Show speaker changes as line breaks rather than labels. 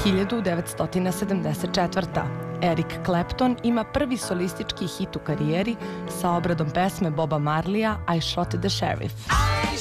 1974. Eric Clapton ima prvi solistički hit u karijeri sa obradom pesme Boba Marleya I Shot the Sheriff.